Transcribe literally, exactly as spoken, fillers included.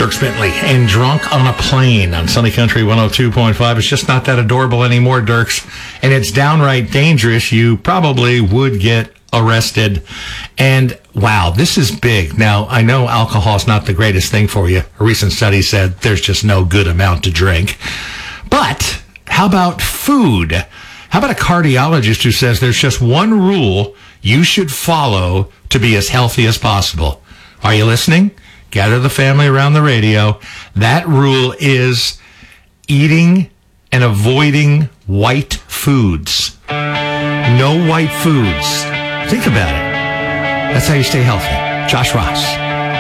Dierks Bentley and Drunk on a Plane on Sunny Country one oh two point five. It's just not that adorable anymore, Dierks. And it's downright dangerous. You probably would get arrested. And wow, this is big. Now, I know alcohol is not the greatest thing for you. A recent study said there's just no good amount to drink. But how about food? How about a cardiologist who says there's just one rule you should follow to be as healthy as possible? Are you listening? Gather the family around the radio. That rule is eating and avoiding white foods. No white foods. Think about it. That's how you stay healthy. Josh Ross.